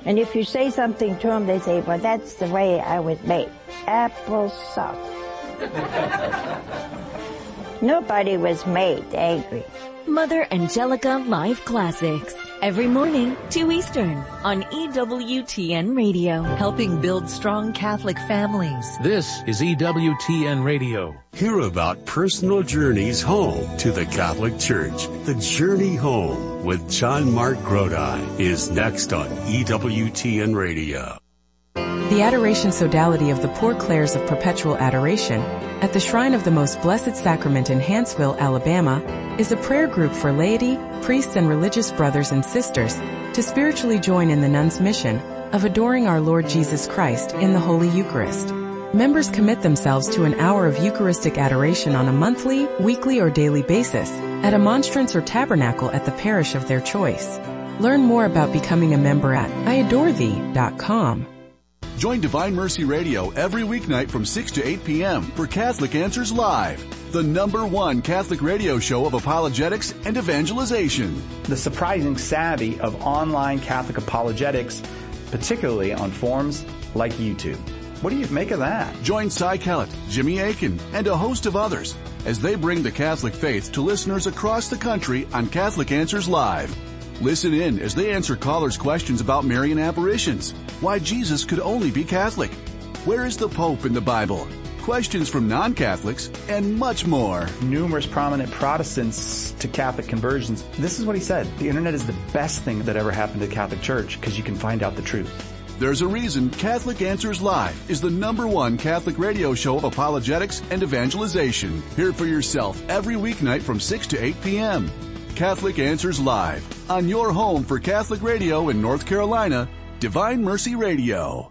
And if you say something to them, they say, well, that's the way I was made. Applesauce. Nobody was made angry. Mother Angelica Live Classics. Every morning, 2 Eastern, on EWTN Radio. Helping build strong Catholic families. This is EWTN Radio. Hear about personal journeys home to the Catholic Church. The Journey Home with John Mark Grodi is next on EWTN Radio. The Adoration Sodality of the Poor Clares of Perpetual Adoration at the Shrine of the Most Blessed Sacrament in Hanceville, Alabama, is a prayer group for laity, priests, and religious brothers and sisters to spiritually join in the nuns' mission of adoring our Lord Jesus Christ in the Holy Eucharist. Members commit themselves to an hour of Eucharistic adoration on a monthly, weekly, or daily basis at a monstrance or tabernacle at the parish of their choice. Learn more about becoming a member at iadorethee.com. Join Divine Mercy Radio every weeknight from 6 to 8 p.m. for Catholic Answers Live, the #1 Catholic radio show of apologetics and evangelization. The surprising savvy of online Catholic apologetics, particularly on forums like YouTube. What do you make of that? Join Cy Kellett, Jimmy Akin, and a host of others as they bring the Catholic faith to listeners across the country on Catholic Answers Live. Listen in as they answer callers' questions about Marian apparitions, why Jesus could only be Catholic, where is the Pope in the Bible, questions from non-Catholics, and much more. Numerous prominent Protestants to Catholic conversions. This is what he said. The internet is the best thing that ever happened to the Catholic Church because you can find out the truth. There's a reason Catholic Answers Live is the #1 Catholic radio show of apologetics and evangelization. Hear it for yourself every weeknight from 6 to 8 p.m. Catholic Answers Live, on your home for Catholic radio in North Carolina, Divine Mercy Radio.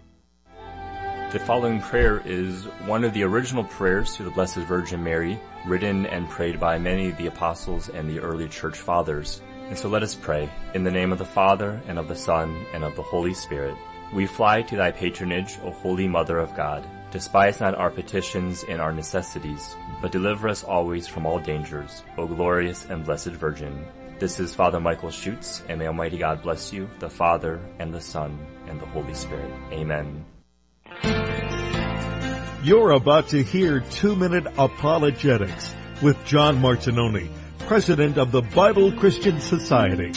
The following prayer is one of the original prayers to the Blessed Virgin Mary, written and prayed by many of the apostles and the early church fathers. And so let us pray. In the name of the Father, and of the Son, and of the Holy Spirit. We fly to thy patronage, O Holy Mother of God. Despise not our petitions and our necessities, but deliver us always from all dangers, O glorious and blessed Virgin. This is Father Michael Schutz, and may Almighty God bless you, the Father, and the Son, and the Holy Spirit. Amen. You're about to hear 2-Minute Apologetics with John Martinoni, President of the Bible Christian Society.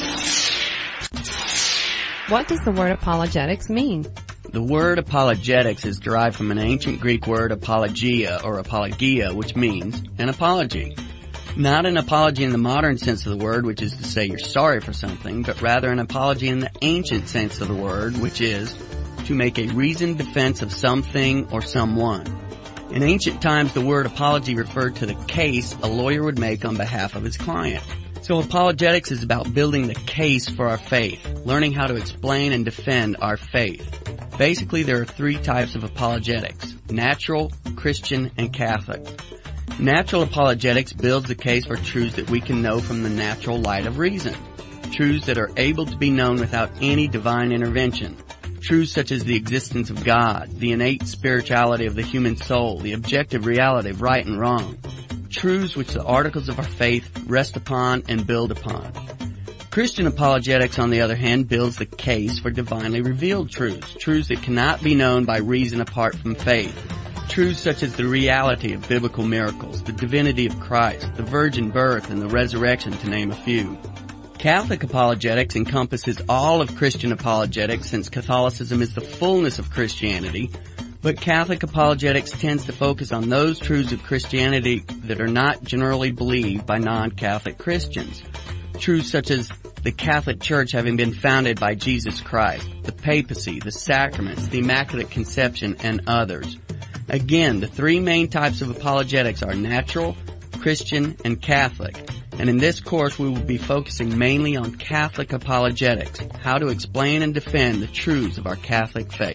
What does the word apologetics mean? The word apologetics is derived from an ancient Greek word apologia or apologia, which means an apology. Not an apology in the modern sense of the word, which is to say you're sorry for something, but rather an apology in the ancient sense of the word, which is to make a reasoned defense of something or someone. In ancient times, the word apology referred to the case a lawyer would make on behalf of his client. So apologetics is about building the case for our faith, learning how to explain and defend our faith. Basically, there are 3 types of apologetics: natural, Christian, and Catholic. Natural apologetics builds the case for truths that we can know from the natural light of reason. Truths that are able to be known without any divine intervention. Truths such as the existence of God, the innate spirituality of the human soul, the objective reality of right and wrong. Truths which the articles of our faith rest upon and build upon. Christian apologetics, on the other hand, builds the case for divinely revealed truths, truths that cannot be known by reason apart from faith. Truths such as the reality of biblical miracles, the divinity of Christ, the virgin birth, and the resurrection, to name a few. Catholic apologetics encompasses all of Christian apologetics, since Catholicism is the fullness of Christianity, but Catholic apologetics tends to focus on those truths of Christianity that are not generally believed by non-Catholic Christians. Truths such as the Catholic Church having been founded by Jesus Christ, the papacy, the sacraments, the Immaculate Conception, and others. Again, the 3 main types of apologetics are natural, Christian, and Catholic. And in this course, we will be focusing mainly on Catholic apologetics, how to explain and defend the truths of our Catholic faith.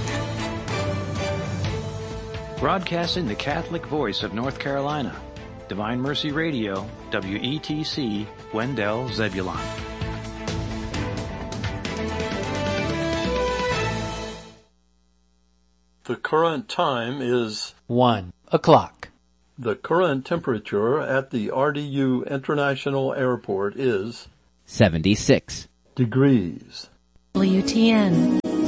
Broadcasting the Catholic voice of North Carolina, Divine Mercy Radio, WETC, Wendell, Zebulon. The current time is 1 o'clock. The current temperature at the RDU International Airport is 76 degrees. WTN.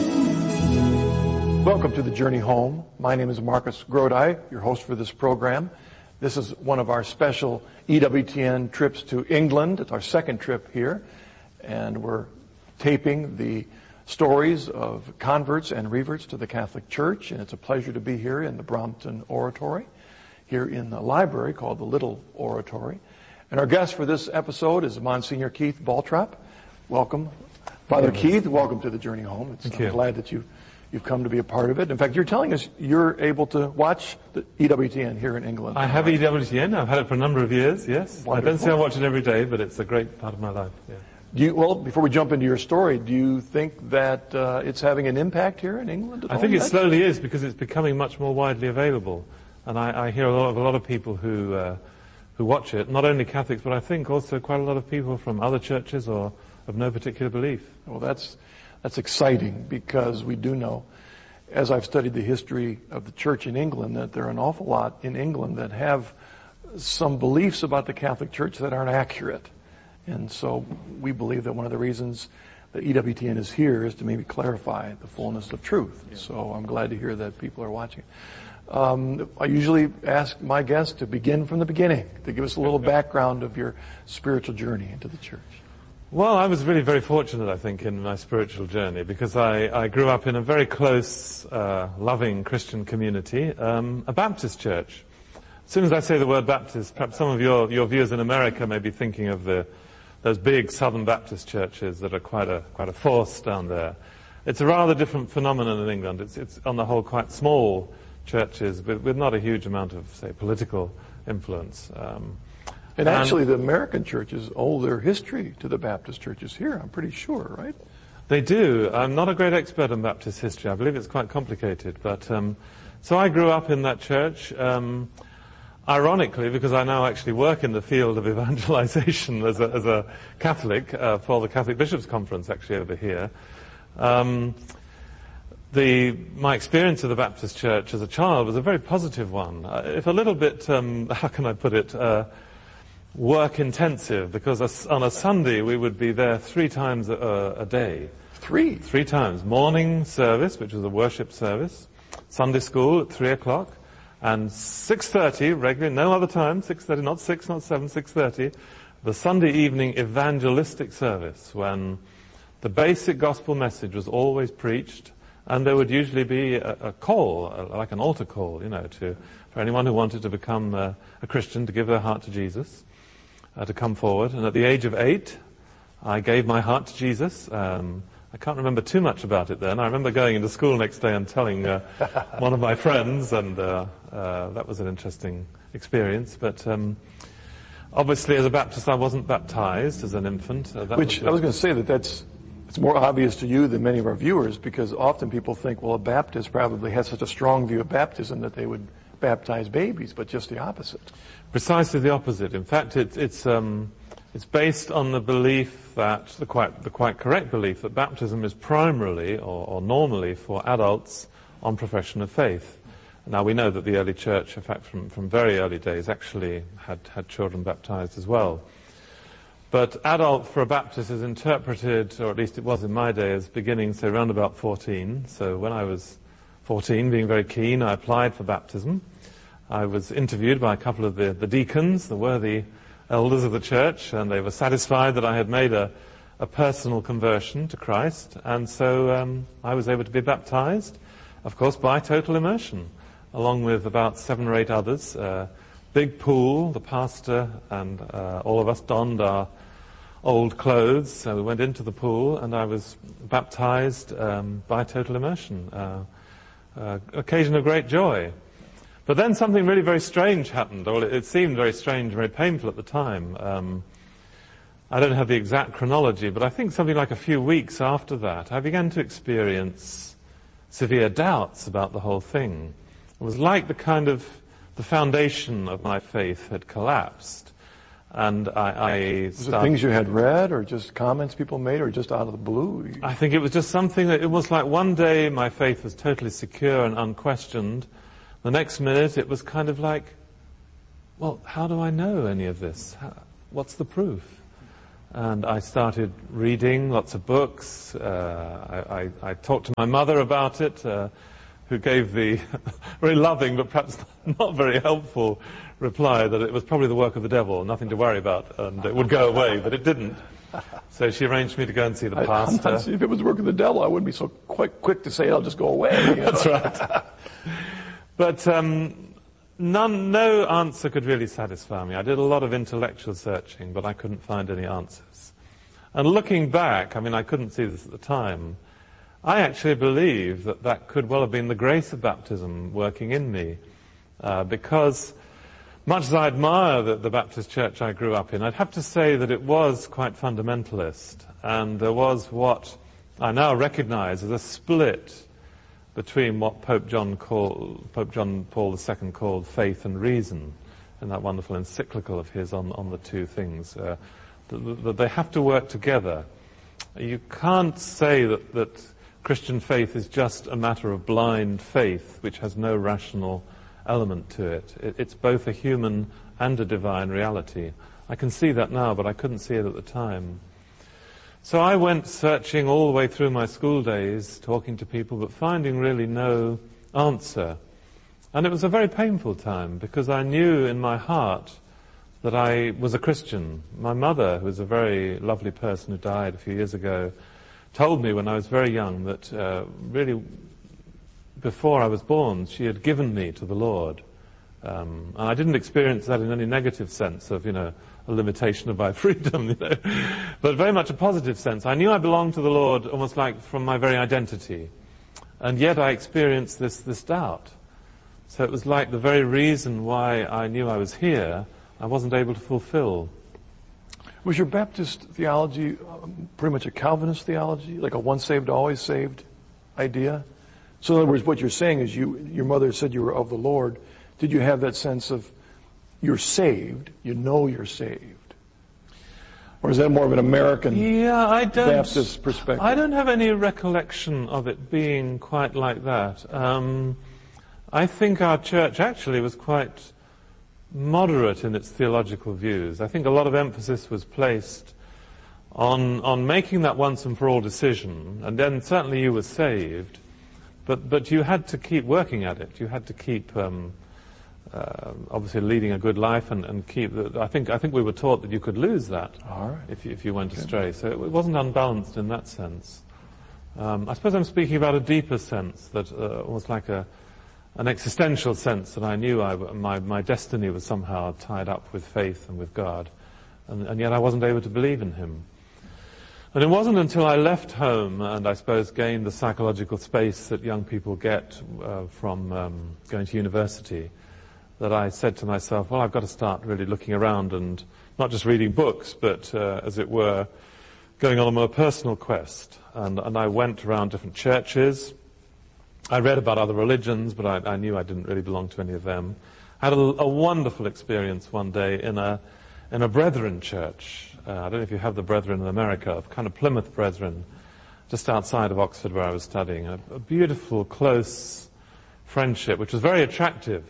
Welcome to the Journey Home. My name is Marcus Grodi, your host for this program. This is one of our special EWTN trips to England. It's our second trip here, and we're taping the stories of converts and reverts to the Catholic Church, and it's a pleasure to be here in the Brompton Oratory, here in the library called the Little Oratory. And our guest for this episode is Monsignor Keith Baltrop. Welcome. Father Keith, welcome to the Journey Home. I'm glad that you've come to be a part of it. In fact, you're telling us you're able to watch the EWTN here in England. I have EWTN. I've had it for a number of years, yes. Wonderful. I don't say I watch it every day, but it's a great part of my life. Yeah. Well, before we jump into your story, do you think that it's having an impact here in England at all? I think it slowly is, because it's becoming much more widely available. And I hear a lot of people who watch it, not only Catholics, but I think also quite a lot of people from other churches or of no particular belief. Well, that's exciting, because we do know, as I've studied the history of the church in England, that there are an awful lot in England that have some beliefs about the Catholic Church that aren't accurate. And so we believe that one of the reasons that EWTN is here is to maybe clarify the fullness of truth. Yeah. So I'm glad to hear that people are watching. I usually ask my guests to begin from the beginning, to give us a little background of your spiritual journey into the church. Well, I was really very fortunate, I think, in my spiritual journey, because I grew up in a very close, loving Christian community, a Baptist church. As soon as I say the word Baptist, perhaps some of your viewers in America may be thinking of those big Southern Baptist churches that are quite a force down there. It's a rather different phenomenon in England. It's on the whole quite small churches with not a huge amount of, say, political influence. And actually, the American churches owe their history to the Baptist churches here, I'm pretty sure, right? They do. I'm not a great expert on Baptist history. I believe it's quite complicated. But so I grew up in that church, ironically, because I now actually work in the field of evangelization as a Catholic for the Catholic Bishops' Conference, actually, over here. My experience of the Baptist church as a child was a very positive one. If a little bit, how can I put it, work intensive, because on a Sunday we would be there 3 times a day. Three times. Morning service, which was a worship service. Sunday school at 3 o'clock. And 6:30, regularly, no other time, 6:30, not 6, not 7, 6:30. The Sunday evening evangelistic service, when the basic gospel message was always preached, and there would usually be a call, like an altar call, for anyone who wanted to become a Christian, to give their heart to Jesus. To come forward. And at the age of 8, I gave my heart to Jesus. I can't remember too much about it then. I remember going into school next day and telling one of my friends, and that was an interesting experience. But obviously, as a Baptist, I wasn't baptized as an infant. I was going to say it's more obvious to you than many of our viewers, because often people think, well, a Baptist probably has such a strong view of baptism that they would baptize babies, but just the opposite. Precisely the opposite. In fact, it's based on the belief that the quite correct belief that baptism is primarily or normally for adults on profession of faith. Now we know that the early church, in fact, from very early days, actually had children baptized as well. But adult for a Baptist is interpreted, or at least it was in my day, as beginning, say, around about 14. So when I was 14, being very keen, I applied for baptism. I was interviewed by a couple of the deacons, the worthy elders of the church, and they were satisfied that I had made a personal conversion to Christ, and so I was able to be baptized, of course, by total immersion, along with about 7 or 8 others. Big pool, the pastor and all of us donned our old clothes, so we went into the pool, and I was baptized by total immersion. Occasion of great joy. But then something really very strange happened, or it seemed very strange, very painful at the time. I don't have the exact chronology, but I think something like a few weeks after that, I began to experience severe doubts about the whole thing. It was like the foundation of my faith had collapsed. And was it things you had read, or just comments people made, or just out of the blue? I think it was just something that, it was like one day my faith was totally secure and unquestioned. The next minute it was kind of like, well, how do I know any of this? What's the proof? And I started reading lots of books. I talked to my mother about it. who gave the very loving but perhaps not very helpful reply that it was probably the work of the devil, nothing to worry about, and it would go away, but it didn't. So she arranged me to go and see the pastor. If it was the work of the devil, I wouldn't be so quite quick to say it'll just go away. You know? That's right. But no answer could really satisfy me. I did a lot of intellectual searching, but I couldn't find any answers. And looking back, I mean, I couldn't see this at the time, I actually believe that that could well have been the grace of baptism working in me, because much as I admire the Baptist church I grew up in, I'd have to say that it was quite fundamentalist, and there was what I now recognize as a split between what Pope John Paul II called faith and reason, in that wonderful encyclical of his on the two things. That they have to work together. You can't say that Christian faith is just a matter of blind faith, which has no rational element to it. It's both a human and a divine reality. I can see that now, but I couldn't see it at the time. So I went searching all the way through my school days, talking to people, but finding really no answer. And it was a very painful time, because I knew in my heart that I was a Christian. My mother, who was a very lovely person who died a few years ago, told me when I was very young that really before I was born, she had given me to the Lord. And I didn't experience that in any negative sense of, a limitation of my freedom, but very much a positive sense. I knew I belonged to the Lord almost like from my very identity. And yet I experienced this doubt. So it was like the very reason why I knew I was here, I wasn't able to fulfill. Was your Baptist theology pretty much a Calvinist theology, like a once saved, always saved idea? So in other words, what you're saying is your mother said you were of the Lord. Did you have that sense of you're saved, you know you're saved? Or is that more of an American Baptist perspective? I don't have any recollection of it being quite like that. I think our church actually was quite moderate in its theological views. I think a lot of emphasis was placed on making that once and for all decision, and then certainly you were saved, but you had to keep working at it. You had to keep obviously leading a good life and keep. I think we were taught that you could lose that if you went astray. So it wasn't unbalanced in that sense. I suppose I'm speaking about a deeper sense, that almost like an existential sense, that I knew my destiny was somehow tied up with faith and with God, and yet I wasn't able to believe in Him. And it wasn't until I left home and I suppose gained the psychological space that young people get from going to university, that I said to myself, well, I've got to start really looking around and not just reading books, but as it were, going on a more personal quest. And I went around different churches. I read about other religions, but I knew I didn't really belong to any of them. I had a wonderful experience one day in a Brethren church. I don't know if you have the Brethren in America, kind of Plymouth Brethren, just outside of Oxford where I was studying. A beautiful, close friendship, which was very attractive.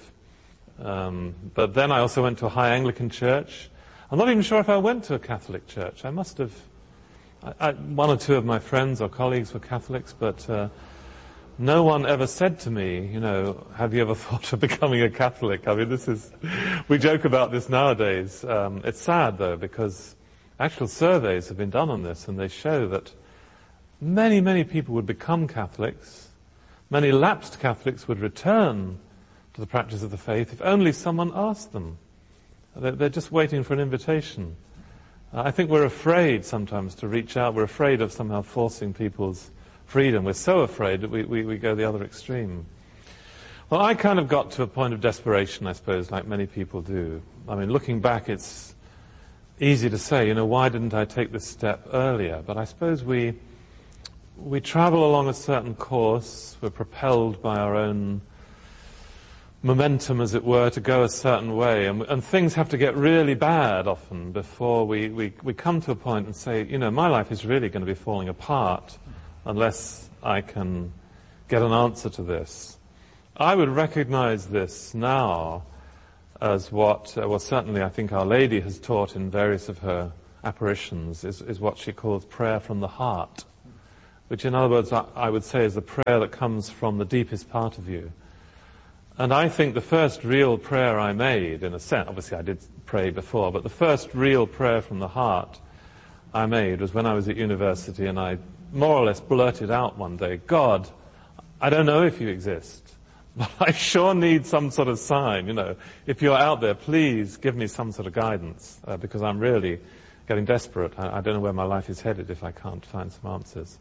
But then I also went to a high Anglican church. I'm not even sure if I went to a Catholic church. I must have. One or two of my friends or colleagues were Catholics, but no one ever said to me, have you ever thought of becoming a Catholic? I mean, we joke about this nowadays. It's sad, though, because actual surveys have been done on this, and they show that many, many people would become Catholics. Many lapsed Catholics would return to the practice of the faith if only someone asked them. They're just waiting for an invitation. I think we're afraid sometimes to reach out. We're afraid of somehow forcing people's freedom. We're so afraid that we go the other extreme. Well, I kind of got to a point of desperation, I suppose, like many people do. I mean, looking back, it's easy to say, why didn't I take this step earlier? But I suppose we travel along a certain course. We're propelled by our own momentum, as it were, to go a certain way. And things have to get really bad often before we come to a point and say, my life is really going to be falling apart unless I can get an answer to this. I would recognize this now as what, certainly I think Our Lady has taught in various of her apparitions, is what she calls prayer from the heart. which in other words I would say is the prayer that comes from the deepest part of you. And I think the first real prayer I made, in a sense, obviously I did pray before, but the first real prayer from the heart I made was when I was at university, and I more or less blurted out one day, God, I don't know if you exist, but I sure need some sort of sign, If you're out there, please give me some sort of guidance, because I'm really getting desperate. I don't know where my life is headed if I can't find some answers.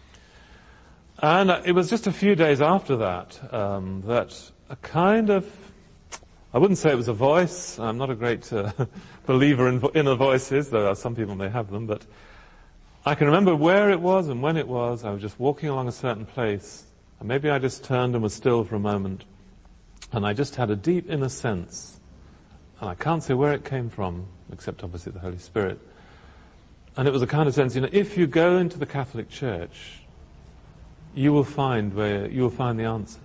And it was just a few days after that, that a kind of, I wouldn't say it was a voice. I'm not a great believer in inner voices, though some people may have them, but I can remember where it was and when it was. I was just walking along a certain place, and maybe I just turned and was still for a moment, and I just had a deep inner sense, and I can't say where it came from, except obviously the Holy Spirit. And it was a kind of sense, if you go into the Catholic Church, you will find the answers.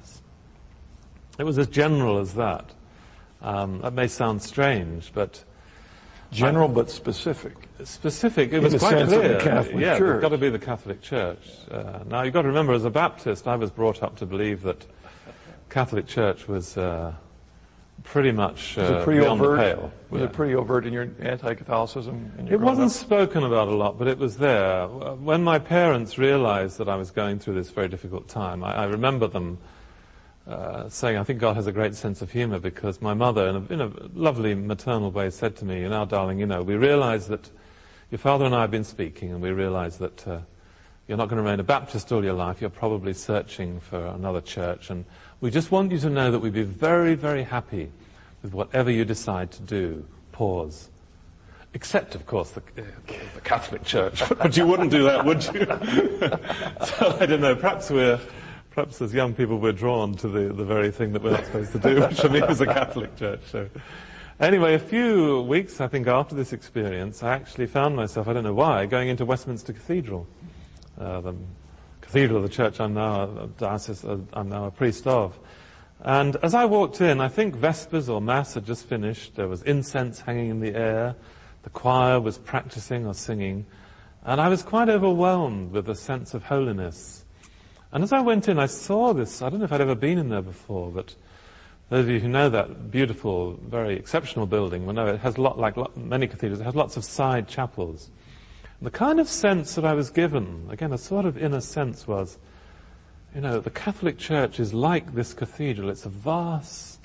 It was as general as that. That may sound strange, but general but specific. Specific. It in was the quite sense clear. Of the Catholic yeah, Church. It's got to be the Catholic Church. Now you've got to remember, as a Baptist, I was brought up to believe that Catholic Church was pretty much beyond the pale. Was it pretty overt in your anti-Catholicism? It wasn't spoken about a lot, but it was there. When my parents realized that I was going through this very difficult time, I remember them saying, I think God has a great sense of humor, because my mother, in a lovely maternal way, said to me, darling, we realize that your father and I have been speaking, and we realize that you're not going to remain a Baptist all your life. You're probably searching for another church, and we just want you to know that we'd be very, very happy with whatever you decide to do. Pause. Except, of course, the Catholic Church. But you wouldn't do that, would you? So, I don't know, perhaps as young people we're drawn to the very thing that we're not supposed to do, which for me is the Catholic Church. So, anyway, a few weeks, I think, after this experience, I actually found myself, I don't know why, going into Westminster Cathedral, the cathedral of the church I'm now a priest of. And as I walked in, I think Vespers or Mass had just finished. There was incense hanging in the air. The choir was practicing or singing. And I was quite overwhelmed with a sense of holiness. And as I went in, I saw this. I don't know if I'd ever been in there before, but those of you who know that beautiful, very exceptional building will know it has like many cathedrals, it has lots of side chapels. And the kind of sense that I was given, again, a sort of inner sense was, the Catholic Church is like this cathedral. It's a vast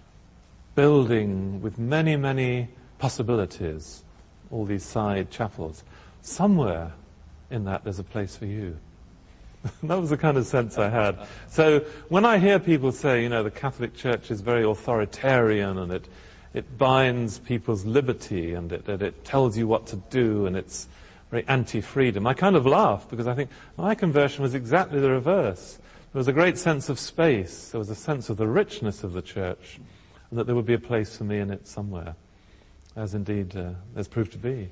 building with many, many possibilities, all these side chapels. Somewhere in that there's a place for you. That was the kind of sense I had. So when I hear people say, the Catholic Church is very authoritarian, and it binds people's liberty, and it tells you what to do, and it's very anti-freedom, I kind of laugh, because I think my conversion was exactly the reverse. There was a great sense of space. There was a sense of the richness of the church, and that there would be a place for me in it somewhere, as indeed there's proved to be.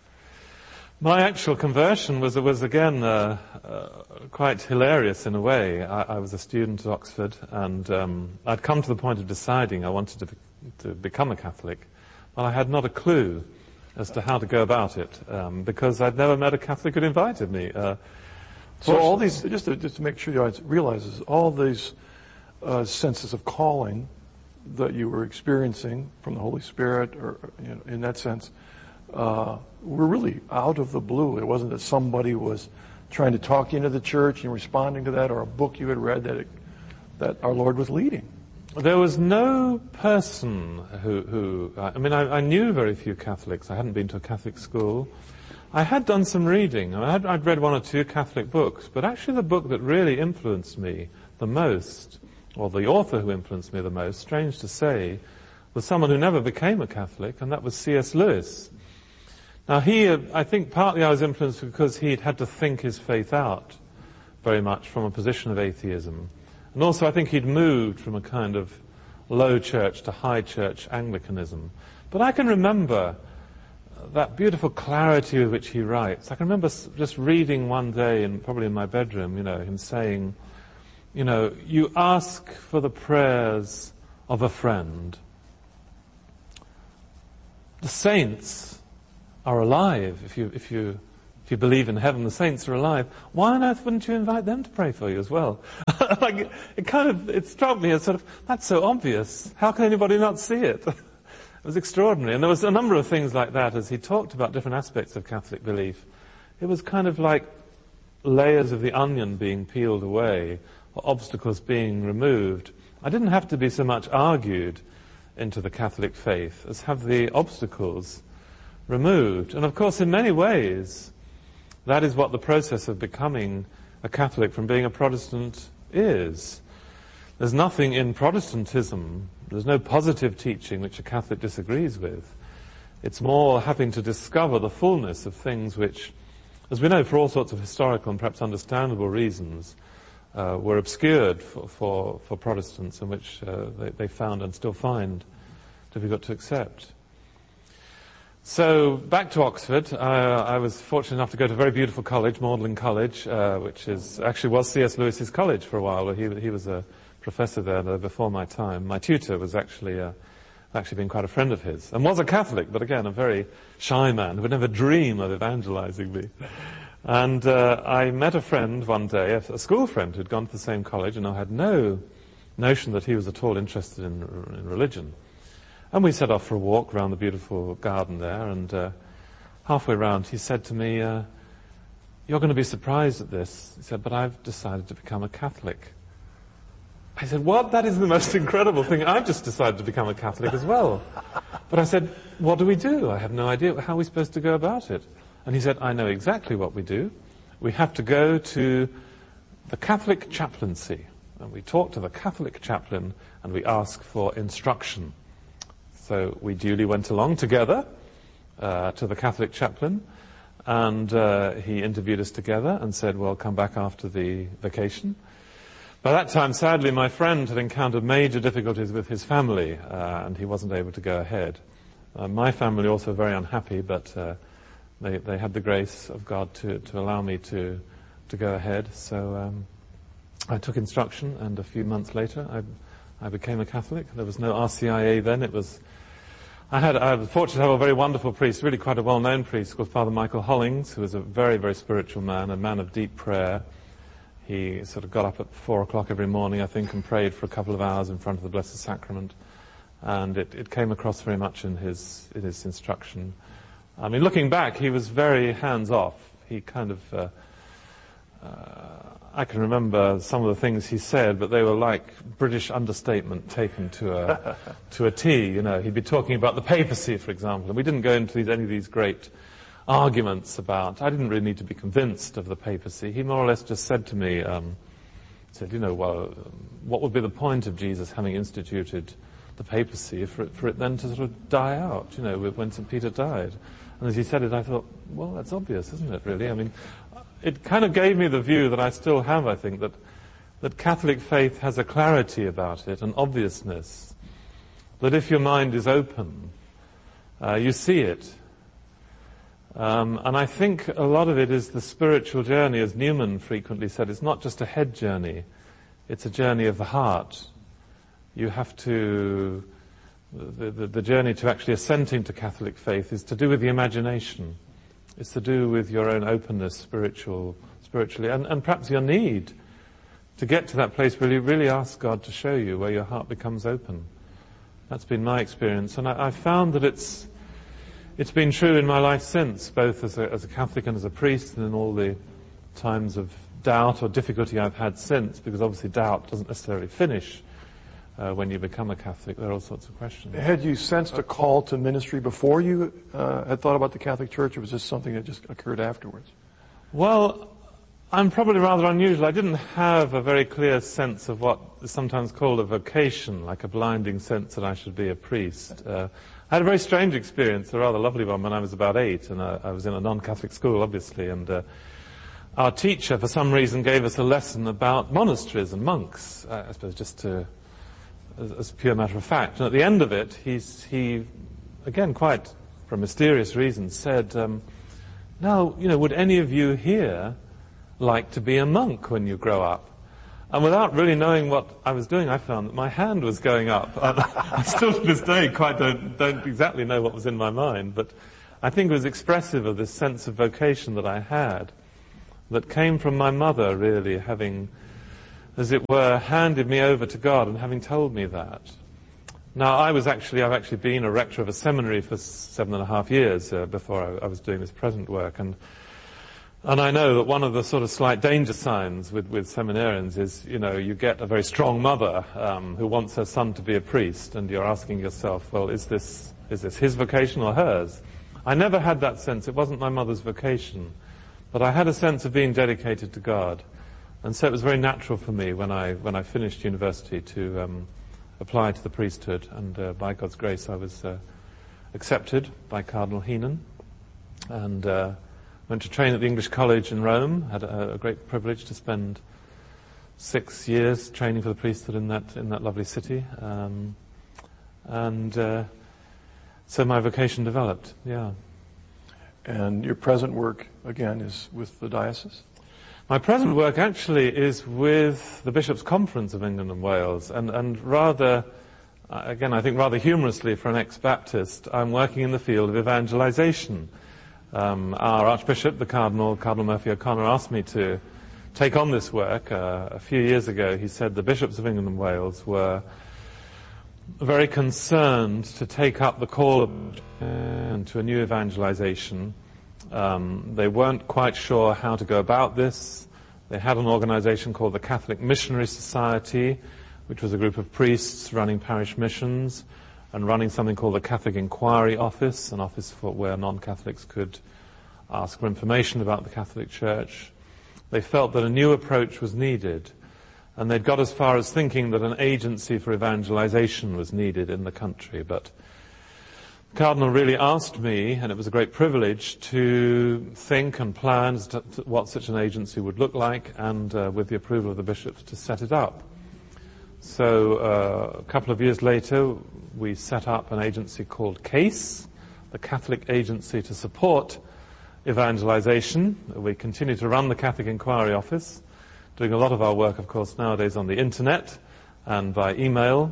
My actual conversion was again quite hilarious in a way. I was a student at Oxford, and I'd come to the point of deciding I wanted to become a Catholic, but I had not a clue as to how to go about it, because I'd never met a Catholic who'd invited me. So all these, just to make sure the audience realizes, all these senses of calling that you were experiencing from the Holy Spirit, or in that sense, were really out of the blue. It wasn't that somebody was trying to talk you into the church and responding to that, or a book you had read that our Lord was leading. There was no person who I knew very few Catholics. I hadn't been to a Catholic school. I had done some reading. I'd read one or two Catholic books, but actually the book that really influenced me the most, or the author who influenced me the most, strange to say, was someone who never became a Catholic, and that was C.S. Lewis. Now I think partly I was influenced because he'd had to think his faith out very much from a position of atheism. And also I think he'd moved from a kind of low church to high church Anglicanism. But I can remember that beautiful clarity with which he writes. I can remember just reading one day, probably in my bedroom, him saying, you ask for the prayers of a friend. The saints are alive if you if you believe in heaven, the saints are alive, why on earth wouldn't you invite them to pray for you as well? Like, it struck me as sort of, that's so obvious. How can anybody not see it? It was extraordinary. And there was a number of things like that as he talked about different aspects of Catholic belief. It was kind of like layers of the onion being peeled away, or obstacles being removed. I didn't have to be so much argued into the Catholic faith as have the obstacles removed. And of course, in many ways, that is what the process of becoming a Catholic from being a Protestant is. There's nothing in Protestantism, there's no positive teaching which a Catholic disagrees with. It's more having to discover the fullness of things which, as we know, for all sorts of historical and perhaps understandable reasons, were obscured for Protestants, and which they found and still find difficult to accept. So, back to Oxford. I was fortunate enough to go to a very beautiful college, Magdalen College, which was C.S. Lewis's college for a while, where he was a professor there before my time. My tutor was actually been quite a friend of his, and was a Catholic, but again, a very shy man who would never dream of evangelizing me. And I met a friend one day, a school friend who'd gone to the same college, and I had no notion that he was at all interested in religion. And we set off for a walk around the beautiful garden there, and halfway round he said to me, "You're going to be surprised at this." He said, "But I've decided to become a Catholic." I said, "What? That is the most incredible thing. I've just decided to become a Catholic as well." But I said, "What do we do? I have no idea. How are we supposed to go about it?" And he said, "I know exactly what we do. We have to go to the Catholic chaplaincy, and we talk to the Catholic chaplain, and we ask for instruction." So we duly went along together to the Catholic chaplain, and he interviewed us together and said, "Well, come back after the vacation." By that time, sadly, my friend had encountered major difficulties with his family, and he wasn't able to go ahead. My family also very unhappy, but they had the grace of God to allow me to go ahead. So I took instruction, and a few months later, I became a Catholic. There was no RCIA then. I was fortunate to have a very wonderful priest, really quite a well-known priest, called Father Michael Hollings, who was a very, very spiritual man, a man of deep prayer. He sort of got up at 4 o'clock every morning, I think, and prayed for a couple of hours in front of the Blessed Sacrament. And it came across very much in his instruction. I mean, looking back, he was very hands-off. He kind of, I can remember some of the things he said, but they were like British understatement taken to a T. You know, he'd be talking about the papacy, for example, and we didn't go into any of these great arguments about. I didn't really need to be convinced of the papacy. He more or less just said to me, said, well, what would be the point of Jesus having instituted the papacy for it then to sort of die out? You know, when St. Peter died. And as he said it, I thought, well, that's obvious, isn't it? Really, I mean. It kind of gave me the view that I still have, I think, that Catholic faith has a clarity about it, an obviousness, that if your mind is open, you see it. And I think a lot of it is the spiritual journey, as Newman frequently said. It's not just a head journey, it's a journey of the heart. You have to, the journey to actually assenting to Catholic faith is to do with the imagination. It's to do with your own openness spiritually, and perhaps your need to get to that place where you really ask God to show you, where your heart becomes open. That's been my experience, and I found that it's been true in my life since, both as a Catholic and as a priest, and in all the times of doubt or difficulty I've had since, because obviously doubt doesn't necessarily finish when you become a Catholic. There are all sorts of questions. Had you sensed a call to ministry before you had thought about the Catholic Church, or was this something that just occurred afterwards? Well, I'm probably rather unusual. I didn't have a very clear sense of what is sometimes called a vocation, like a blinding sense that I should be a priest. I had a very strange experience, a rather lovely one, when I was about 8, and I was in a non-Catholic school, obviously, and our teacher, for some reason, gave us a lesson about monasteries and monks, I suppose just as a pure matter of fact. And at the end of it, he again, quite for a mysterious reason, said, now, would any of you here like to be a monk when you grow up? And without really knowing what I was doing, I found that my hand was going up. I still to this day quite don't exactly know what was in my mind, but I think it was expressive of this sense of vocation that I had, that came from my mother, really, having, as it were, handed me over to God and having told me that. Now, I've actually been a rector of a seminary for 7.5 years before I was doing this present work, and I know that one of the sort of slight danger signs with seminarians is, you get a very strong mother who wants her son to be a priest, and you're asking yourself, well, is this his vocation or hers? I never had that sense. It wasn't my mother's vocation, but I had a sense of being dedicated to God, and so it was very natural for me when I finished university to apply to the priesthood, and by God's grace I was accepted by Cardinal Heenan, and went to train at the English College in Rome. Had a great privilege to spend 6 years training for the priesthood in that lovely city, so my vocation developed. Yeah. And your present work again is with the diocese? My present work actually is with the Bishops' Conference of England and Wales, and rather, again, I think rather humorously for an ex-Baptist, I'm working in the field of evangelization. Our Archbishop, the Cardinal Murphy O'Connor, asked me to take on this work. A few years ago, he said the Bishops of England and Wales were very concerned to take up the call to a new evangelization. They weren't quite sure how to go about this. They had an organization called the Catholic Missionary Society, which was a group of priests running parish missions and running something called the Catholic Inquiry Office, an office where non-Catholics could ask for information about the Catholic Church. They felt that a new approach was needed, and they'd got as far as thinking that an agency for evangelization was needed in the country. But the Cardinal really asked me, and it was a great privilege, to think and plan as to what such an agency would look like, and with the approval of the bishops, to set it up. So a couple of years later, we set up an agency called CASE, the Catholic Agency to Support Evangelization. We continue to run the Catholic Inquiry Office, doing a lot of our work, of course, nowadays on the internet and by email.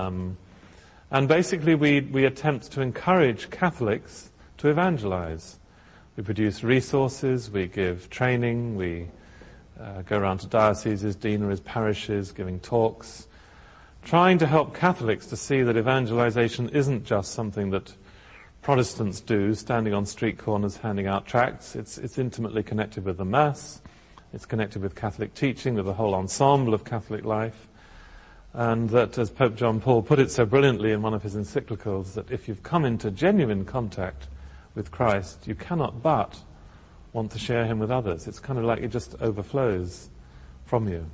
And basically we attempt to encourage Catholics to evangelize. We produce resources, we give training, we go around to dioceses, deaneries, parishes, giving talks, trying to help Catholics to see that evangelization isn't just something that Protestants do, standing on street corners handing out tracts. It's intimately connected with the Mass. It's connected with Catholic teaching, with the whole ensemble of Catholic life. And that, as Pope John Paul put it so brilliantly in one of his encyclicals, that if you've come into genuine contact with Christ, you cannot but want to share him with others. It's kind of like it just overflows from you.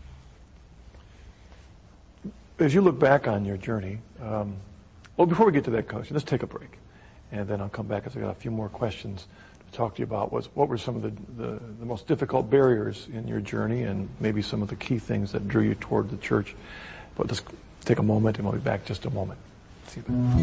As you look back on your journey, before we get to that question, let's take a break. And then I'll come back because I've got a few more questions to talk to you about. What were some of the most difficult barriers in your journey, and maybe some of the key things that drew you toward the church. But let's take a moment, and we'll be back just a moment. See you back.